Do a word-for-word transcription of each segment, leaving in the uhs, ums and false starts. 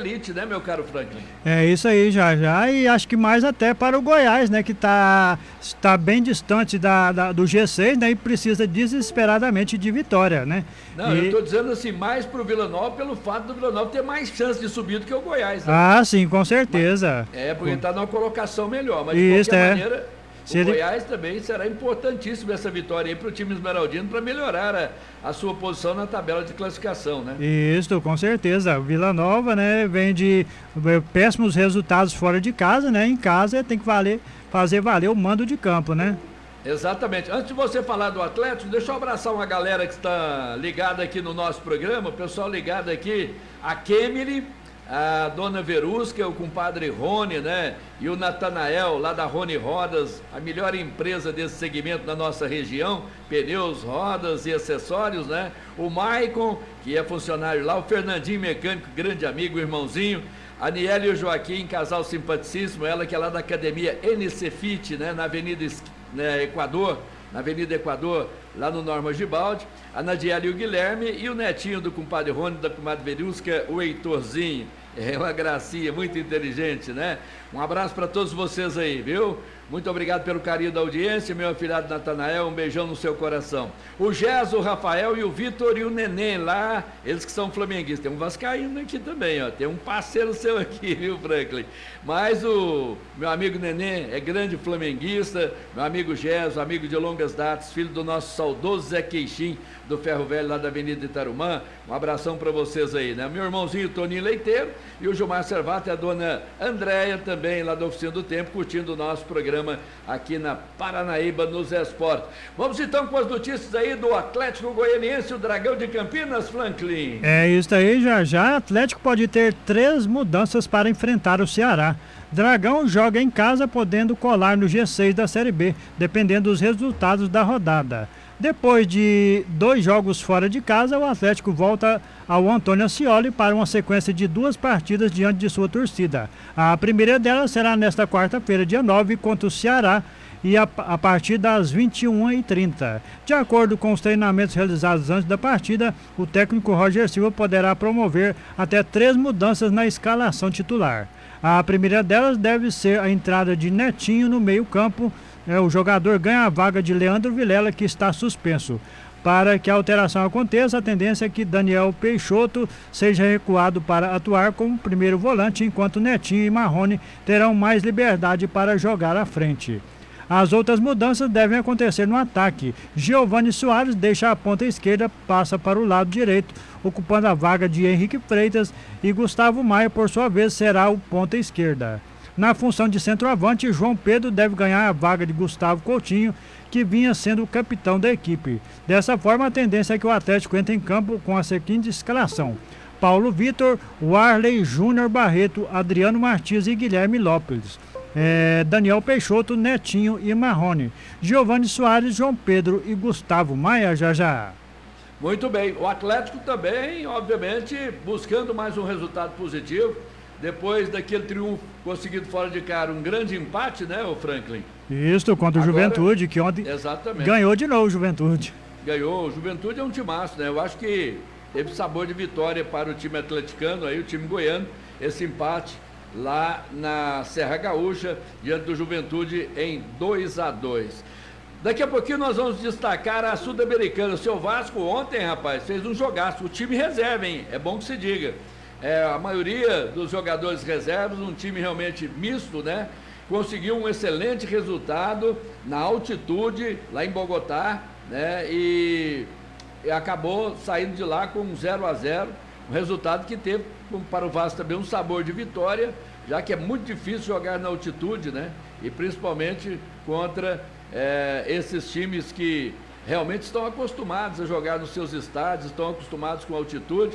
elite, né, meu caro Franklin? É isso aí, já já, e acho que mais até para o Goiás, né, que está tá bem distante da, da- do G seis, né, e precisa desesperadamente de vitória, né? Não, eu E, estou dizendo assim, mais pro Vila Nova pelo fato do Vila Nova ter mais chance de subir do que o Goiás, né? ah, sim, com Mas- certeza. É, porque está numa colocação melhor, mas de Isso, qualquer é. maneira, Se o ele- Goiás também será importantíssimo essa vitória aí para o time esmeraldino para melhorar a, a sua posição na tabela de classificação, né? Isso, com certeza. Vila Nova, né, vem de eh, péssimos resultados fora de casa, né? Em casa tem que valer, fazer valer o mando de campo, né? Exatamente. Antes de você falar do Atlético, deixa eu abraçar uma galera que está ligada aqui no nosso programa, o pessoal ligado aqui, a Kemily, a dona Verusca, o compadre Rony, né? E o Natanael, lá da Rony Rodas, a melhor empresa desse segmento na nossa região, pneus, rodas e acessórios, né? O Maicon, que é funcionário lá, o Fernandinho Mecânico, grande amigo, irmãozinho, a Niele e o Joaquim, casal simpaticíssimo, ela que é lá da academia N C Fit, né? Na Avenida Es- né, Equador, na Avenida Equador, lá no Norma Gibaldi, a Nadiele e o Guilherme, e o netinho do compadre Rony, da comadre Verusca, o Heitorzinho. É uma gracinha, muito inteligente, né? Um abraço para todos vocês aí, viu? Muito obrigado pelo carinho da audiência, meu afilhado Natanael, um beijão no seu coração. O Gés, o Rafael e o Vitor e o Neném lá, eles que são flamenguistas. Tem um vascaíno aqui também, ó. Tem um parceiro seu aqui, viu, Franklin? Mas o meu amigo Neném é grande flamenguista, meu amigo Gés, amigo de longas datas, filho do nosso saudoso Zé Queixim, do Ferro Velho lá da Avenida Itarumã. Um abração para vocês aí, né? Meu irmãozinho Toninho Leiteiro e o Gilmar Servato e a dona Andréia também lá da Oficina do Tempo, curtindo o nosso programa aqui na Paranaíba, nos esportes. Vamos então com as notícias aí do Atlético Goianiense, o Dragão de Campinas, Franklin. É isso aí, já já. Atlético pode ter três mudanças para enfrentar o Ceará. Dragão joga em casa, podendo colar no G seis da Série B, dependendo dos resultados da rodada. Depois de dois jogos fora de casa, o Atlético volta ao Antônio Ascioli para uma sequência de duas partidas diante de sua torcida. A primeira delas será nesta quarta-feira, dia nove, contra o Ceará, e a, a partir das vinte e uma e trinta. De acordo com os treinamentos realizados antes da partida, o técnico Roger Silva poderá promover até três mudanças na escalação titular. A primeira delas deve ser a entrada de Netinho no meio-campo. É, o jogador ganha a vaga de Leandro Vilela, que está suspenso. Para que a alteração aconteça, a tendência é que Daniel Peixoto seja recuado para atuar como primeiro volante, enquanto Netinho e Marrone terão mais liberdade para jogar à frente. As outras mudanças devem acontecer no ataque. Giovani Soares deixa a ponta esquerda, passa para o lado direito, ocupando a vaga de Henrique Freitas, e Gustavo Maia, por sua vez, será o ponta esquerda. Na função de centroavante, João Pedro deve ganhar a vaga de Gustavo Coutinho, que vinha sendo o capitão da equipe. Dessa forma, a tendência é que o Atlético entre em campo com a seguinte escalação: Paulo Vitor, Warley, Júnior Barreto, Adriano Martins e Guilherme Lopes. É, Daniel Peixoto, Netinho e Marrone. Giovani Soares, João Pedro e Gustavo Maia, já já. Muito bem, o Atlético também, obviamente, buscando mais um resultado positivo. Depois daquele triunfo conseguido fora de casa, um grande empate, né, o Franklin? Isso, contra o Agora, Juventude, que ontem exatamente. ganhou de novo o Juventude. Ganhou. O Juventude é um timaço, né? Eu acho que teve sabor de vitória para o time atleticano, aí o time goiano, esse empate lá na Serra Gaúcha, diante do Juventude em dois a dois. Daqui a pouquinho nós vamos destacar a Sul-Americana. O seu Vasco ontem, rapaz, fez um jogaço. O time reserva, hein? É bom que se diga. É, a maioria dos jogadores reservas, um time realmente misto, né? Conseguiu um excelente resultado na altitude, lá em Bogotá, né? E, e acabou saindo de lá com um zero a zero, um resultado que teve para o Vasco também um sabor de vitória, já que é muito difícil jogar na altitude, né? E principalmente contra é, esses times que realmente estão acostumados a jogar nos seus estádios, estão acostumados com altitude.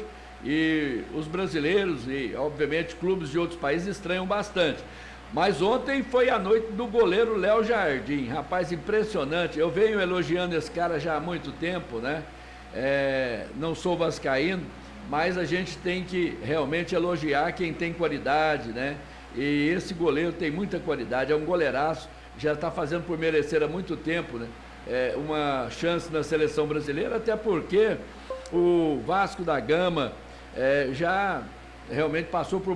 E os brasileiros e, obviamente, clubes de outros países estranham bastante. Mas ontem foi a noite do goleiro Léo Jardim. Rapaz, impressionante. Eu venho elogiando esse cara já há muito tempo, né? É, não sou vascaíno, mas a gente tem que realmente elogiar quem tem qualidade, né? E esse goleiro tem muita qualidade, é um goleiraço, já está fazendo por merecer há muito tempo, né? É, uma chance na seleção brasileira, até porque o Vasco da Gama É, já realmente passou por